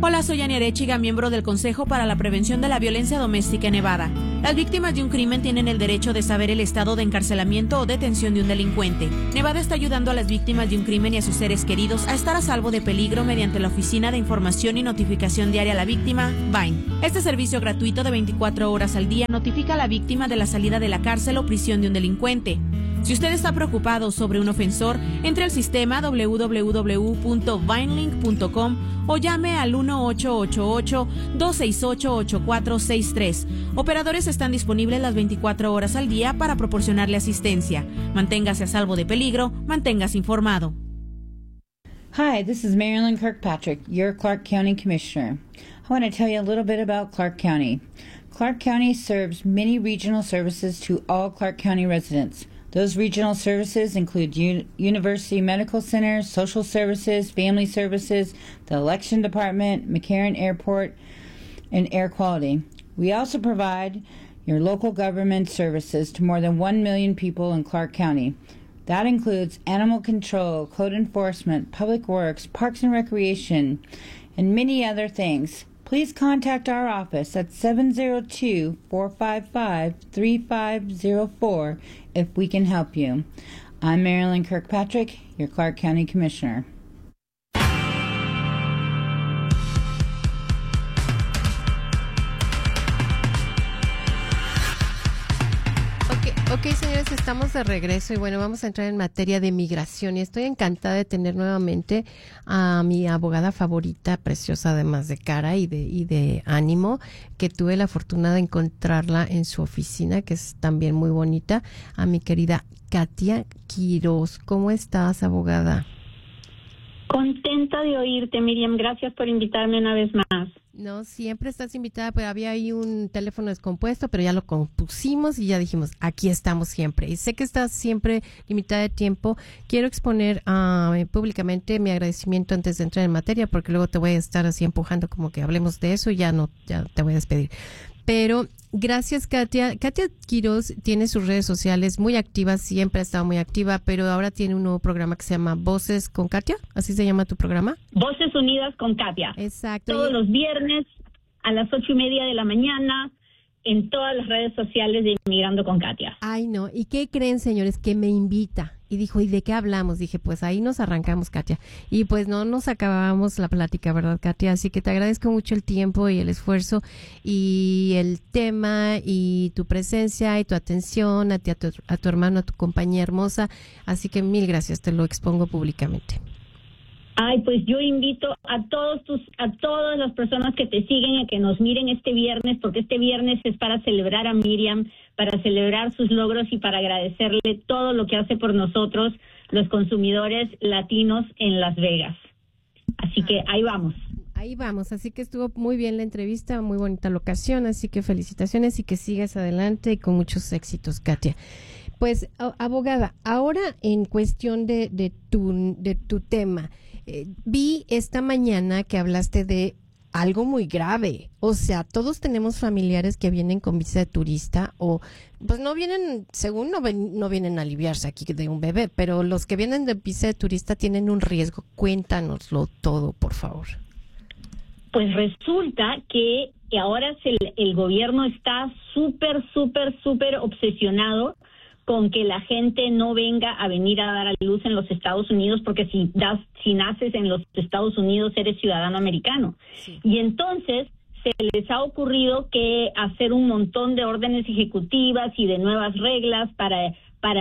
Hola, soy Ania Arechiga, miembro del Consejo para la Prevención de la Violencia Doméstica en Nevada. Las víctimas de un crimen tienen el derecho de saber el estado de encarcelamiento o detención de un delincuente. Nevada está ayudando a las víctimas de un crimen y a sus seres queridos a estar a salvo de peligro mediante la Oficina de Información y Notificación Diaria a la Víctima, VINE. Este servicio gratuito de 24 horas al día notifica a la víctima de la salida de la cárcel o prisión de un delincuente. Si usted está preocupado sobre un ofensor, entre al sistema www.vinelink.com o llame al 1-888-268-8463. Operadores están disponibles las 24 horas al día para proporcionarle asistencia. Manténgase a salvo de peligro, manténgase informado. Hi, this is Marilyn Kirkpatrick, your Clark County Commissioner. I want to tell you a little bit about Clark County. Clark County serves many regional services to all Clark County residents. Those regional services include University Medical Center, Social Services, Family Services, the Election Department, McCarran Airport, and Air Quality. We also provide your local government services to more than 1 million people in Clark County. That includes animal control, code enforcement, public works, parks and recreation, and many other things. Please contact our office at 702-455-3504 if we can help you. I'm Marilyn Kirkpatrick, your Clark County Commissioner. Ok, señores, estamos de regreso y bueno, vamos a entrar en materia de migración y estoy encantada de tener nuevamente a mi abogada favorita, preciosa además de cara y de ánimo, que tuve la fortuna de encontrarla en su oficina, que es también muy bonita, a mi querida Katia Quiroz. ¿Cómo estás, abogada? Contenta de oírte, Miriam. Gracias por invitarme una vez más. No, siempre estás invitada, pero había ahí un teléfono descompuesto, pero ya lo compusimos y ya dijimos, aquí estamos siempre. Y sé que estás siempre limitada de tiempo. Quiero exponer públicamente mi agradecimiento antes de entrar en materia, porque luego te voy a estar así empujando como que hablemos de eso y ya te voy a despedir. Pero gracias, Katia. Katia Quiroz tiene sus redes sociales muy activas, siempre ha estado muy activa, pero ahora tiene un nuevo programa que se llama Voces con Katia. ¿Así se llama tu programa? Voces Unidas con Katia. Exacto. Todos los viernes a las 8:30 de la mañana en todas las redes sociales de Inmigrando con Katia. Ay, no. ¿Y qué creen, señores? Que me invita. Y dijo, ¿y de qué hablamos? Dije, pues ahí nos arrancamos, Katia. Y pues no nos acabamos la plática, ¿verdad, Katia? Así que te agradezco mucho el tiempo y el esfuerzo y el tema y tu presencia y tu atención a ti, a tu hermano, a tu compañía hermosa. Así que mil gracias, te lo expongo públicamente. Ay, pues yo invito a todas las personas que te siguen a que nos miren este viernes, porque este viernes es para celebrar a Miriam, para celebrar sus logros y para agradecerle todo lo que hace por nosotros, los consumidores latinos en Las Vegas. Así que ahí vamos. Ahí vamos, así que estuvo muy bien la entrevista, muy bonita locación, así que felicitaciones y que sigas adelante y con muchos éxitos, Katia. Pues, abogada, ahora en cuestión de tu tema, vi esta mañana que hablaste de algo muy grave. O sea, todos tenemos familiares que vienen con visa de turista o pues no vienen, según no vienen a aliviarse aquí de un bebé, pero los que vienen de visa de turista tienen un riesgo. Cuéntanoslo todo, por favor. Pues resulta que ahora el gobierno está súper obsesionado con que la gente no venga a venir a dar a luz en los Estados Unidos, porque si naces en los Estados Unidos eres ciudadano americano. Sí. Y entonces se les ha ocurrido que hacer un montón de órdenes ejecutivas y de nuevas reglas para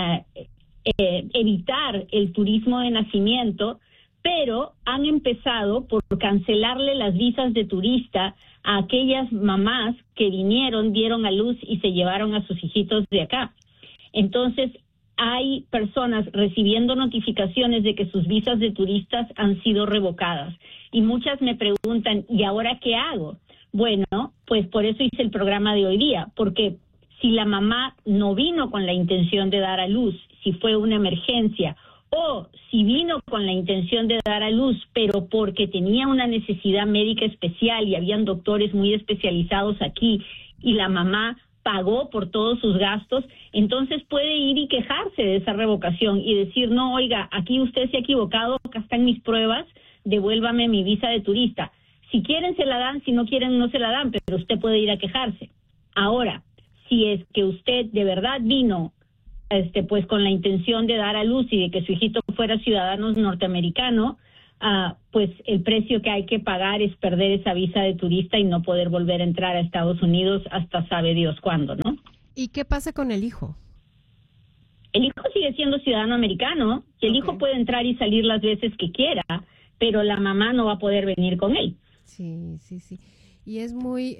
evitar el turismo de nacimiento, pero han empezado por cancelarle las visas de turista a aquellas mamás que dieron a luz y se llevaron a sus hijitos de acá. Entonces, hay personas recibiendo notificaciones de que sus visas de turistas han sido revocadas. Y muchas me preguntan, ¿y ahora qué hago? Bueno, pues por eso hice el programa de hoy día, porque si la mamá no vino con la intención de dar a luz, si fue una emergencia, o si vino con la intención de dar a luz, pero porque tenía una necesidad médica especial y habían doctores muy especializados aquí, y la mamá pagó por todos sus gastos, entonces puede ir y quejarse de esa revocación y decir, no, oiga, aquí usted se ha equivocado, acá están mis pruebas, devuélvame mi visa de turista. Si quieren se la dan, si no quieren no se la dan, pero usted puede ir a quejarse. Ahora, si es que usted de verdad vino pues con la intención de dar a luz y de que su hijito fuera ciudadano norteamericano, pues el precio que hay que pagar es perder esa visa de turista y no poder volver a entrar a Estados Unidos hasta sabe Dios cuándo, ¿no? ¿Y qué pasa con el hijo? El hijo sigue siendo ciudadano americano, el hijo puede entrar y salir las veces que quiera, pero la mamá no va a poder venir con él. Sí. Y es muy,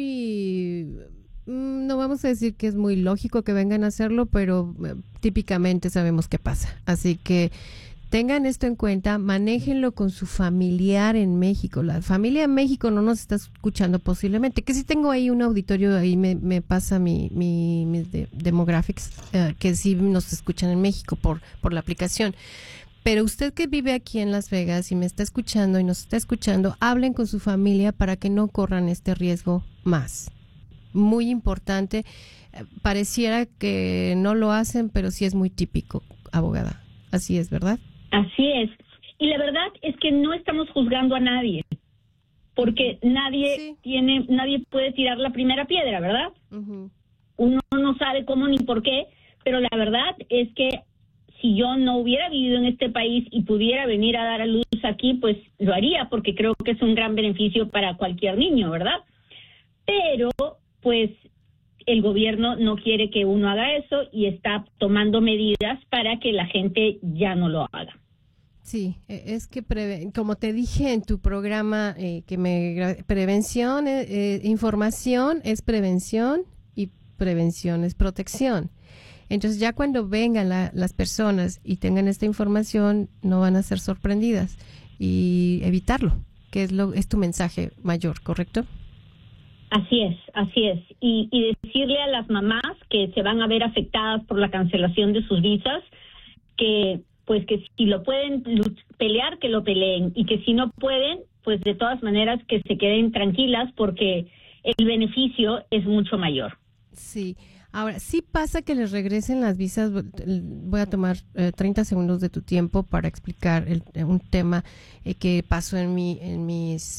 no vamos a decir que es muy lógico que vengan a hacerlo, pero típicamente sabemos qué pasa. Así que tengan esto en cuenta, manéjenlo con su familiar en México. La familia en México no nos está escuchando posiblemente, que si tengo ahí un auditorio, ahí me pasa mis demographics, que sí nos escuchan en México por la aplicación. Pero usted que vive aquí en Las Vegas y me está escuchando y nos está escuchando, hablen con su familia para que no corran este riesgo más. Muy importante. Pareciera que no lo hacen, pero sí es muy típico, abogada. Así es, ¿verdad? Así es. Y la verdad es que no estamos juzgando a nadie, porque nadie puede tirar la primera piedra, ¿verdad? Uh-huh. Uno no sabe cómo ni por qué, pero la verdad es que si yo no hubiera vivido en este país y pudiera venir a dar a luz aquí, pues lo haría, porque creo que es un gran beneficio para cualquier niño, ¿verdad? Pero, pues, el gobierno no quiere que uno haga eso y está tomando medidas para que la gente ya no lo haga. Sí, es que como te dije en tu programa, prevención, información es prevención y prevención es protección. Entonces ya cuando vengan las personas y tengan esta información, no van a ser sorprendidas y evitarlo, que es tu mensaje mayor, ¿correcto? Así es. Y decirle a las mamás que se van a ver afectadas por la cancelación de sus visas, que si lo pueden pelear, que lo peleen, y que si no pueden, pues de todas maneras que se queden tranquilas, porque el beneficio es mucho mayor. Sí. Ahora, sí pasa que les regresen las visas. Voy a tomar 30 segundos de tu tiempo para explicar un tema que pasó en mis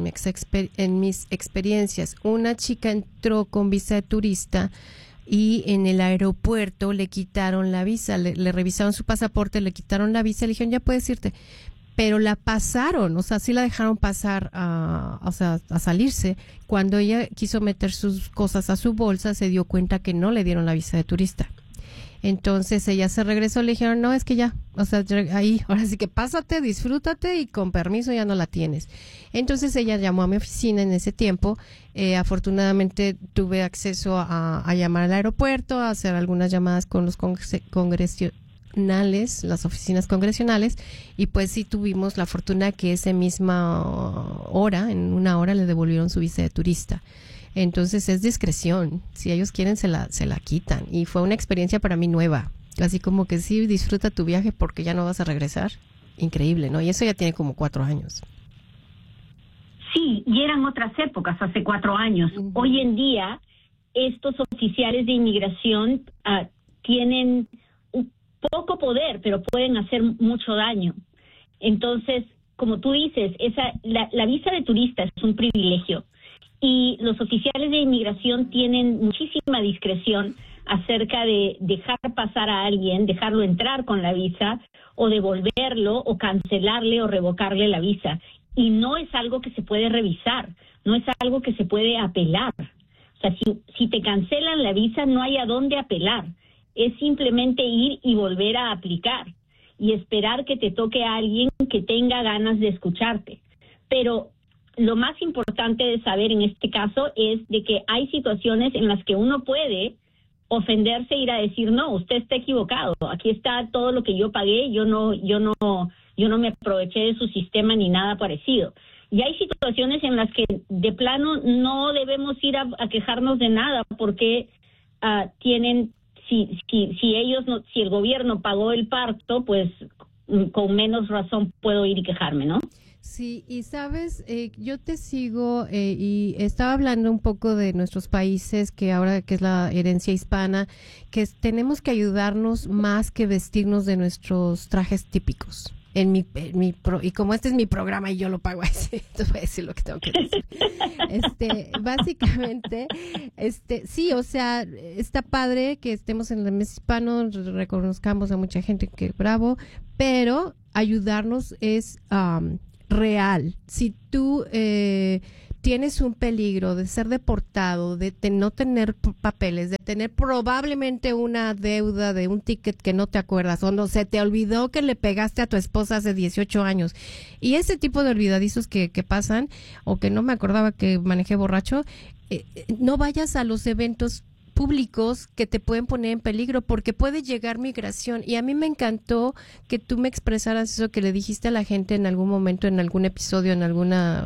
experiencias. Una chica entró con visa de turista y en el aeropuerto le quitaron la visa, le revisaron su pasaporte, le quitaron la visa, le dijeron, ya puedes irte. Pero la pasaron, o sea, sí la dejaron pasar a salirse. Cuando ella quiso meter sus cosas a su bolsa, se dio cuenta que no le dieron la visa de turista. Entonces ella se regresó, le dijeron, no, es que ya, o sea, ahí, ahora sí que pásate, disfrútate y con permiso ya no la tienes. Entonces ella llamó a mi oficina en ese tiempo. Afortunadamente tuve acceso a llamar al aeropuerto, a hacer algunas llamadas con los las oficinas congresionales, y pues sí tuvimos la fortuna que esa misma hora, en una hora, le devolvieron su visa de turista. Entonces es discreción, si ellos quieren se la quitan, y fue una experiencia para mí nueva, así como que sí, disfruta tu viaje porque ya no vas a regresar. Increíble, ¿no? Y eso ya tiene como 4 años. Sí, y eran otras épocas, hace 4 años. Uh-huh. Hoy en día estos oficiales de inmigración tienen poco poder, pero pueden hacer mucho daño. Entonces, como tú dices, la visa de turista es un privilegio y los oficiales de inmigración tienen muchísima discreción acerca de dejar pasar a alguien, dejarlo entrar con la visa o devolverlo o cancelarle o revocarle la visa. Y no es algo que se puede revisar, no es algo que se puede apelar. O sea, si te cancelan la visa, no hay a dónde apelar. Es simplemente ir y volver a aplicar y esperar que te toque a alguien que tenga ganas de escucharte. Pero lo más importante de saber en este caso es de que hay situaciones en las que uno puede ofenderse e ir a decir, no, usted está equivocado, aquí está todo lo que yo pagué, yo no me aproveché de su sistema ni nada parecido. Y hay situaciones en las que de plano no debemos ir a quejarnos de nada porque tienen... Si el gobierno pagó el parto, pues con menos razón puedo ir y quejarme, ¿no? Sí, y sabes, yo te sigo y estaba hablando un poco de nuestros países, que ahora que es la herencia hispana, que tenemos que ayudarnos más que vestirnos de nuestros trajes típicos. y como este es mi programa y yo lo pago así, te voy a decir lo que tengo que decir. Básicamente, sí, o sea, está padre que estemos en el mes hispano, reconozcamos a mucha gente que bravo, pero ayudarnos es real. Si tú tienes un peligro de ser deportado, de no tener papeles, de tener probablemente una deuda de un ticket que no te acuerdas, o no se te olvidó que le pegaste a tu esposa hace 18 años, y ese tipo de olvidadizos que pasan, o que no me acordaba que manejé borracho, no vayas a los eventos públicos que te pueden poner en peligro, porque puede llegar migración. Y a mí me encantó que tú me expresaras eso que le dijiste a la gente en algún momento, en algún episodio, en alguna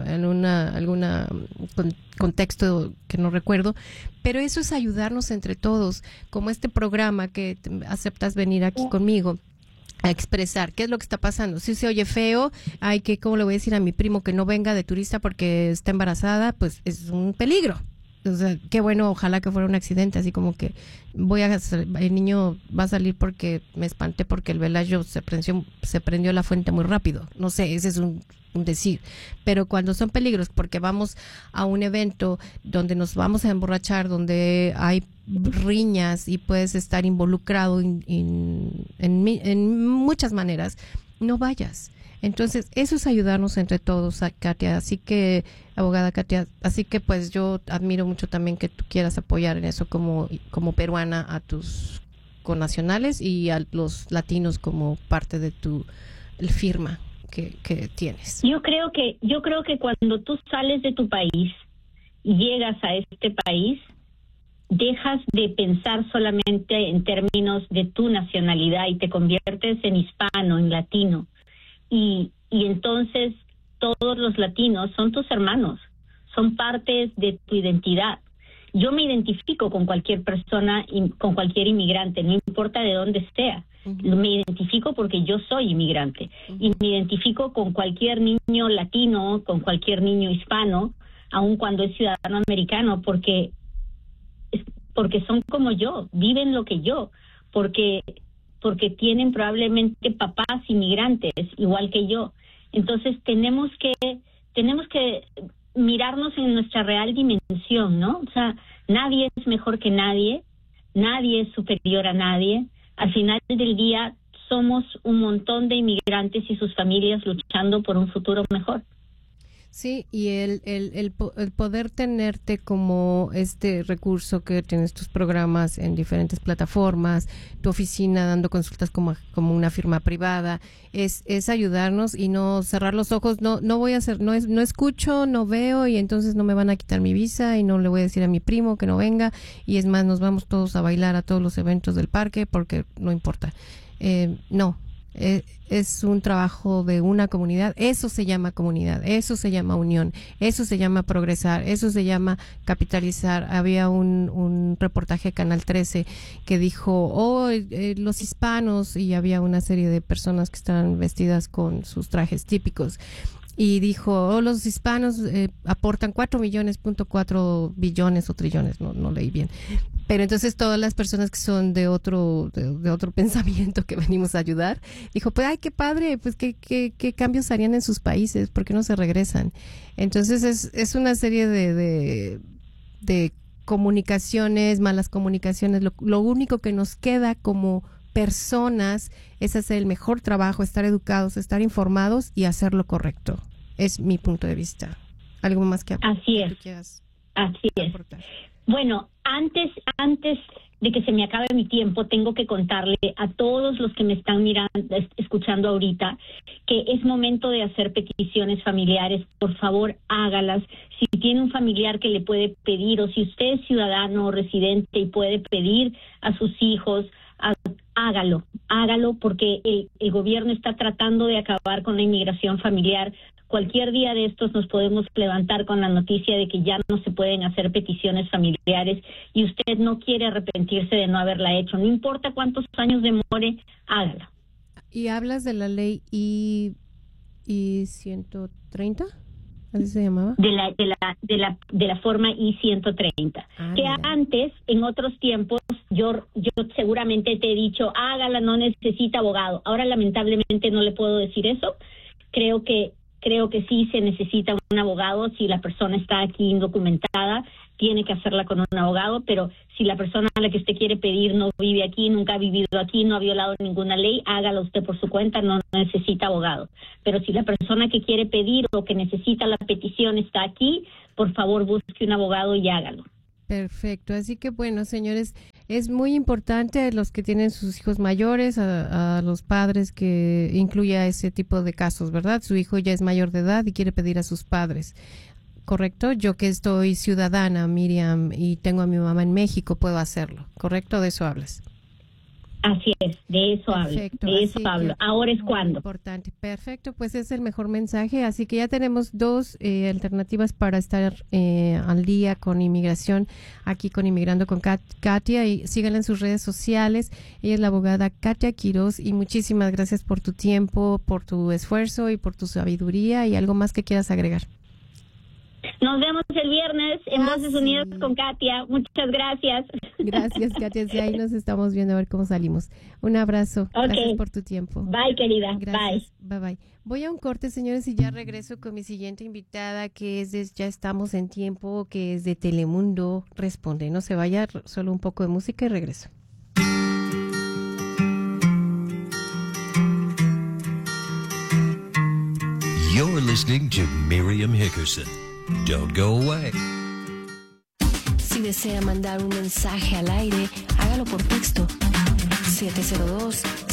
contexto que no recuerdo, pero eso es ayudarnos entre todos, como este programa que aceptas venir aquí conmigo a expresar qué es lo que está pasando. Si se oye feo, ¿cómo le voy a decir a mi primo que no venga de turista porque está embarazada? Pues es un peligro. O sea, qué bueno, ojalá que fuera un accidente, así como que el niño va a salir porque me espanté porque el velayo se prendió la fuente muy rápido. No sé, ese es un decir. Pero cuando son peligros, porque vamos a un evento donde nos vamos a emborrachar, donde hay riñas y puedes estar involucrado en muchas maneras, no vayas. Entonces, eso es ayudarnos entre todos, Katia. Así que, abogada Katia, así que pues yo admiro mucho también que tú quieras apoyar en eso como peruana a tus connacionales y a los latinos como parte de tu firma que tienes. Yo creo que cuando tú sales de tu país y llegas a este país, dejas de pensar solamente en términos de tu nacionalidad y te conviertes en hispano, en latino. Y entonces todos los latinos son tus hermanos, son partes de tu identidad. Yo me identifico con cualquier persona, con cualquier inmigrante, no importa de dónde sea. Uh-huh. Me identifico porque yo soy inmigrante. Uh-huh. Y me identifico con cualquier niño latino, con cualquier niño hispano, aun cuando es ciudadano americano, porque son como yo, viven lo que yo, porque tienen probablemente papás inmigrantes igual que yo. Entonces tenemos que mirarnos en nuestra real dimensión, ¿no? O sea, nadie es mejor que nadie es superior a nadie. Al final del día somos un montón de inmigrantes y sus familias luchando por un futuro mejor. Sí, y el poder tenerte como este recurso que tienes tus programas en diferentes plataformas, tu oficina dando consultas como una firma privada, es ayudarnos y no cerrar los ojos. No voy a hacer, no escucho, no veo y entonces no me van a quitar mi visa y no le voy a decir a mi primo que no venga y es más, nos vamos todos a bailar a todos los eventos del parque porque no importa. No. Es un trabajo de una comunidad, eso se llama comunidad, eso se llama unión, eso se llama progresar, eso se llama capitalizar. Había un reportaje de Canal 13 que dijo, los hispanos, y había una serie de personas que estaban vestidas con sus trajes típicos. Y dijo, los hispanos aportan 4 billones o trillones, no leí bien. Pero entonces todas las personas que son de otro pensamiento que venimos a ayudar, dijo, pues, ay, qué padre, pues, qué cambios harían en sus países, ¿por qué no se regresan? Entonces es una serie de comunicaciones, malas comunicaciones. Lo único que nos queda como personas es hacer el mejor trabajo, estar educados, estar informados y hacer lo correcto. Es mi punto de vista. ¿Algo más que Así es. tú quieras Así aportar? es. Bueno, antes de que se me acabe mi tiempo, tengo que contarle a todos los que me están escuchando ahorita, que es momento de hacer peticiones familiares. Por favor, hágalas. Si tiene un familiar que le puede pedir, o si usted es ciudadano o residente y puede pedir a sus hijos, hágalo, porque el gobierno está tratando de acabar con la inmigración familiar. Cualquier día de estos nos podemos levantar con la noticia de que ya no se pueden hacer peticiones familiares y usted no quiere arrepentirse de no haberla hecho. No importa cuántos años demore, hágala. Y hablas de la ley I-130, ¿Así se llamaba? De la forma I-130. Que mira. Antes, en otros tiempos, yo seguramente te he dicho, hágala, no necesita abogado. Ahora, lamentablemente, no le puedo decir eso. Creo que sí se necesita un abogado. Si la persona está aquí indocumentada, tiene que hacerla con un abogado, pero si la persona a la que usted quiere pedir no vive aquí, nunca ha vivido aquí, no ha violado ninguna ley, hágala usted por su cuenta, no necesita abogado. Pero si la persona que quiere pedir o que necesita la petición está aquí, por favor busque un abogado y hágalo. Perfecto, así que bueno, señores, es muy importante a los que tienen sus hijos mayores, a los padres, que incluya ese tipo de casos, ¿verdad? Su hijo ya es mayor de edad y quiere pedir a sus padres. ¿Correcto? Yo que estoy ciudadana, Miriam, y tengo a mi mamá en México, puedo hacerlo. ¿Correcto? De eso hablas. Así es, de eso Perfecto, hablo, de eso hablo. Ahora es cuando. Importante. Perfecto, pues es el mejor mensaje. Así que ya tenemos dos alternativas para estar al día con inmigración, aquí con Inmigrando con Katia, y síganla en sus redes sociales. Ella es la abogada Katia Quiroz, y muchísimas gracias por tu tiempo, por tu esfuerzo y por tu sabiduría, y algo más que quieras agregar. Nos vemos el viernes en Voces Unidas con Katia. Muchas gracias. Gracias, Katia. Sí, ahí nos estamos viendo a ver cómo salimos. Un abrazo. Okay. Gracias por tu tiempo. Bye, querida. Gracias. Bye. Bye. Voy a un corte, señores, y ya regreso con mi siguiente invitada, que es de Ya Estamos en Tiempo, que es de Telemundo Responde. No se vaya, solo un poco de música y regreso. You're listening to Miriam Hickerson. Don't go away. Si desea mandar un mensaje al aire, hágalo por texto 702